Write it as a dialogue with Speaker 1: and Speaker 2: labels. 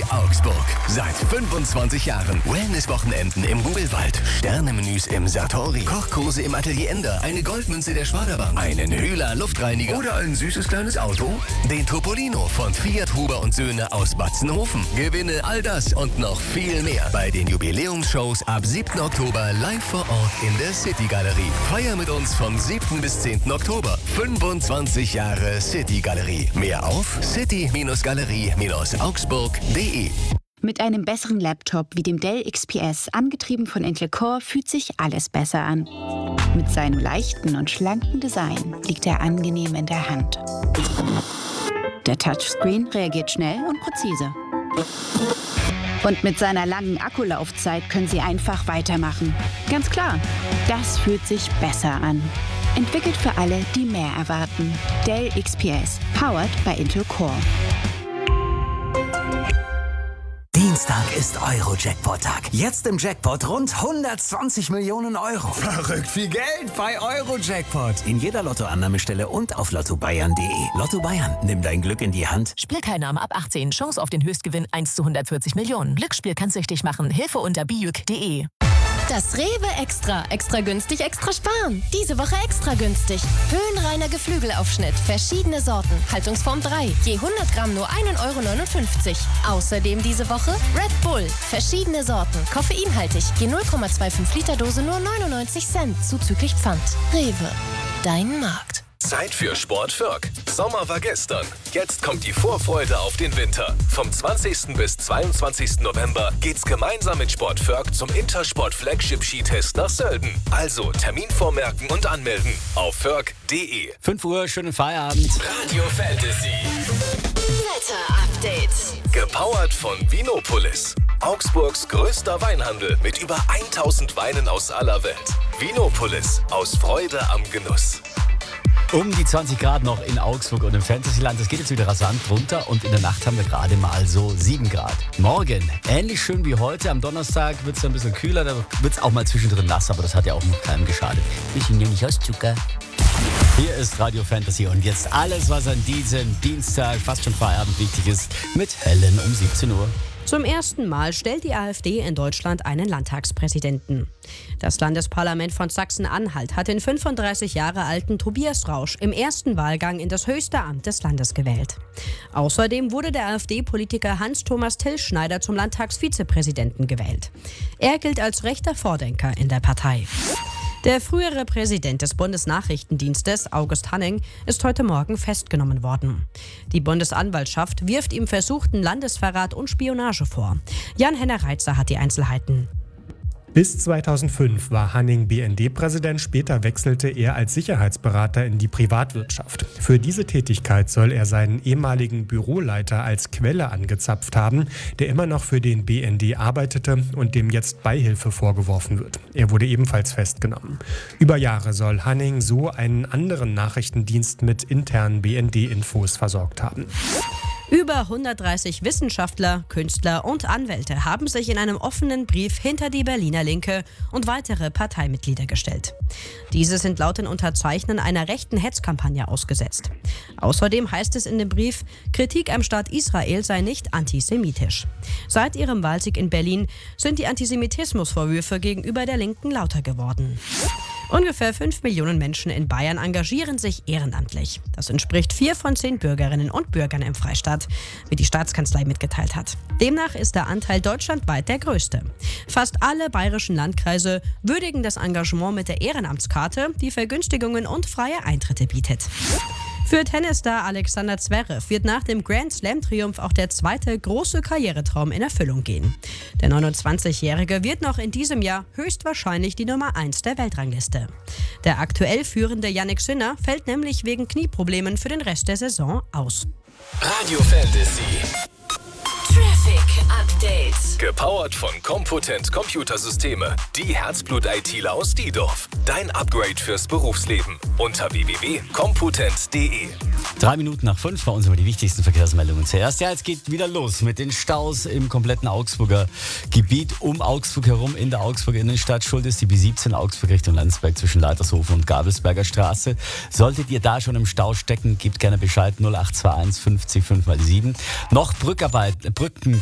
Speaker 1: Augsburg. Seit 25 Jahren. Wellness-Wochenenden im Rubelwald. Sternemenüs im Sartori. Kochkurse im Atelier Ender. Eine Goldmünze der Schwaderbank. Einen Hühler Luftreiniger. Oder ein süßes kleines Auto. Den Topolino von Fiat Huber und Söhne aus Batzenhofen. Gewinne all das und noch viel mehr bei den Jubiläumsshows ab 7. Oktober live vor Ort in der City Galerie. Feier mit uns vom 7. bis 10. Oktober. 25 Jahre City Galerie. Mehr auf city-galerie-augsburg.de.
Speaker 2: Mit einem besseren Laptop wie dem Dell XPS, angetrieben von Intel Core, fühlt sich alles besser an. Mit seinem leichten und schlanken Design liegt er angenehm in der Hand. Der Touchscreen reagiert schnell und präzise. Und mit seiner langen Akkulaufzeit können Sie einfach weitermachen. Ganz klar, das fühlt sich besser an. Entwickelt für alle, die mehr erwarten. Dell XPS, powered by Intel Core.
Speaker 3: Dienstag ist Euro-Jackpot-Tag. Jetzt im Jackpot rund 120 Millionen Euro.
Speaker 4: Verrückt viel Geld bei Euro-Jackpot.
Speaker 3: In jeder Lottoannahmestelle und auf lottobayern.de. Lotto Bayern, nimm dein Glück in die Hand.
Speaker 5: Spielteilnahme ab 18. Chance auf den Höchstgewinn 1 zu 140 Millionen. Glücksspiel kann süchtig machen. Hilfe unter biüc.de.
Speaker 6: Das Rewe Extra. Extra günstig, extra sparen. Diese Woche extra günstig. Höhenreiner Geflügelaufschnitt. Verschiedene Sorten. Haltungsform 3. Je 100 Gramm nur 1,59 €. Außerdem diese Woche Red Bull. Verschiedene Sorten. Koffeinhaltig. Je 0,25 Liter Dose nur 99 Cent. Zuzüglich Pfand. Rewe. Dein Markt.
Speaker 7: Zeit für Sport Fürk. Sommer war gestern. Jetzt kommt die Vorfreude auf den Winter. Vom 20. bis 22. November geht's gemeinsam mit Sport Fürk zum Intersport Flagship Skitest nach Sölden. Also Termin vormerken und anmelden auf fürk.de.
Speaker 8: 5 Uhr, schönen Feierabend.
Speaker 7: Radio Fantasy.
Speaker 6: Wetter-Update.
Speaker 7: Gepowert von Vinopolis. Augsburgs größter Weinhandel mit über 1000 Weinen aus aller Welt. Vinopolis. Aus Freude am Genuss.
Speaker 8: Um die 20 Grad noch in Augsburg und im Fantasyland. Es geht jetzt wieder rasant runter und in der Nacht haben wir gerade mal so 7 Grad. Morgen ähnlich schön wie heute. Am Donnerstag wird es ein bisschen kühler. Da wird es auch mal zwischendrin nass, aber das hat ja auch noch keinem geschadet. Bisschen ja nicht aus Zucker. Hier ist Radio Fantasy und jetzt alles, was an diesem Dienstag, fast schon Feierabend, wichtig ist, mit Helen um 17 Uhr.
Speaker 9: Zum ersten Mal stellt die AfD in Deutschland einen Landtagspräsidenten. Das Landesparlament von Sachsen-Anhalt hat den 35 Jahre alten Tobias Rausch im ersten Wahlgang in das höchste Amt des Landes gewählt. Außerdem wurde der AfD-Politiker Hans-Thomas Tillschneider zum Landtagsvizepräsidenten gewählt. Er gilt als rechter Vordenker in der Partei. Der frühere Präsident des Bundesnachrichtendienstes, August Hanning, ist heute Morgen festgenommen worden. Die Bundesanwaltschaft wirft ihm versuchten Landesverrat und Spionage vor. Jan-Henner Reitzer hat die Einzelheiten.
Speaker 10: Bis 2005 war Hanning BND-Präsident, später wechselte er als Sicherheitsberater in die Privatwirtschaft. Für diese Tätigkeit soll er seinen ehemaligen Büroleiter als Quelle angezapft haben, der immer noch für den BND arbeitete und dem jetzt Beihilfe vorgeworfen wird. Er wurde ebenfalls festgenommen. Über Jahre soll Hanning so einen anderen Nachrichtendienst mit internen BND-Infos versorgt haben.
Speaker 9: Über 130 Wissenschaftler, Künstler und Anwälte haben sich in einem offenen Brief hinter die Berliner Linke und weitere Parteimitglieder gestellt. Diese sind laut den Unterzeichnern einer rechten Hetzkampagne ausgesetzt. Außerdem heißt es in dem Brief, Kritik am Staat Israel sei nicht antisemitisch. Seit ihrem Wahlsieg in Berlin sind die Antisemitismusvorwürfe gegenüber der Linken lauter geworden. Ungefähr 5 Millionen Menschen in Bayern engagieren sich ehrenamtlich. Das entspricht 4 von 10 Bürgerinnen und Bürgern im Freistaat, wie die Staatskanzlei mitgeteilt hat. Demnach ist der Anteil deutschlandweit der größte. Fast alle bayerischen Landkreise würdigen das Engagement mit der Ehrenamtskarte, die Vergünstigungen und freie Eintritte bietet. Für Tennisstar Alexander Zverev wird nach dem Grand Slam-Triumph auch der zweite große Karrieretraum in Erfüllung gehen. Der 29-Jährige wird noch in diesem Jahr höchstwahrscheinlich die Nummer 1 der Weltrangliste. Der aktuell führende Jannik Sinner fällt nämlich wegen Knieproblemen für den Rest der Saison aus.
Speaker 7: Radio Fantasy.
Speaker 6: Traffic Update.
Speaker 7: Gepowert von Compotent Computersysteme. Die Herzblut-ITler aus Diedorf. Dein Upgrade fürs Berufsleben. Unter www.compotent.de.
Speaker 8: 3 Minuten nach 5 bei uns über die wichtigsten Verkehrsmeldungen zuerst. Ja, es geht wieder los mit den Staus im kompletten Augsburger Gebiet um Augsburg herum in der Augsburger Innenstadt. Schuld ist die B17 Augsburg Richtung Landsberg zwischen Leitershofen und Gabelsberger Straße. Solltet ihr da schon im Stau stecken, gebt gerne Bescheid 0821 50 5x7. Noch Brücken